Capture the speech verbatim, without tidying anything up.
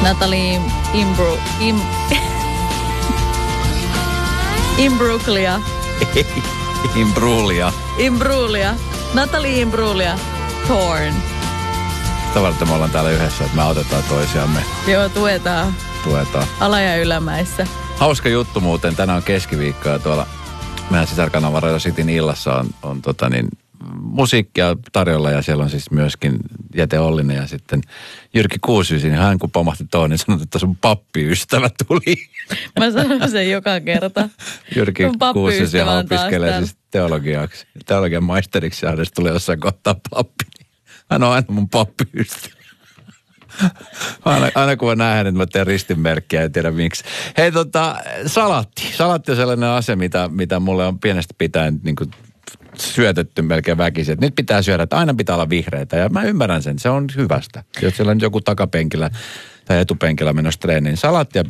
Natalie Imbru... Im... Imbruglia. Imbruglia. Imbruglia. Natalie Imbruglia. Torn. Sitä varten me ollaan täällä yhdessä, että me autetaan toisiamme. Joo, tuetaan. Tuetaan. Ala- ja ylämäissä. Hauska juttu muuten. Tänään on keskiviikko ja tuolla meidän sisarkanava Radio Cityn illassa on, on tota niin, musiikkia tarjolla ja siellä on siis myöskin Jete Ollinen ja sitten Jyrki Kuusivysi. Niin hän kun pamahti tuon, niin sanoi, että sun pappiystävä tuli. Mä sanon sen joka kerta. Jyrki Kuusivysi opiskelee siis teologiaksi. Teologian maisteriksi ja hänestä tuli jossain kohtaa pappi. Hän on aina mun pappiystävä. Aina, aina kun mä näen hänet, mä teen ristinmerkkiä, en tiedä miksi. Hei tota, salatti. Salatti on sellainen asia, mitä, mitä mulle on pienestä pitäen niin kuin syötetty melkein väkisin. Nyt pitää syödä, että aina pitää olla vihreitä ja mä ymmärrän sen, se on hyvästä. Jos siellä on joku takapenkillä tai etupenkillä menossa treeniin, salattia